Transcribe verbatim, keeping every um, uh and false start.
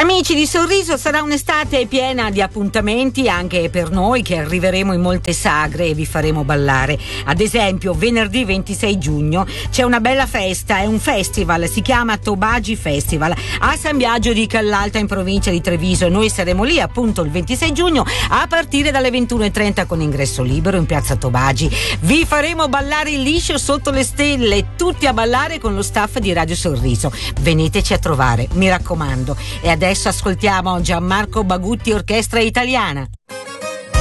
Amici di Sorriso, sarà un'estate piena di appuntamenti anche per noi che arriveremo in molte sagre e vi faremo ballare. Ad esempio, venerdì ventisei giugno c'è una bella festa, è un festival, si chiama Tobagi Festival a San Biagio di Callalta in provincia di Treviso. Noi saremo lì appunto il ventisei giugno a partire dalle ventuno e trenta con ingresso libero in piazza Tobagi. Vi faremo ballare il liscio sotto le stelle, tutti a ballare con lo staff di Radio Sorriso. Veniteci a trovare, mi raccomando. E adesso ascoltiamo Gianmarco Bagutti Orchestra Italiana.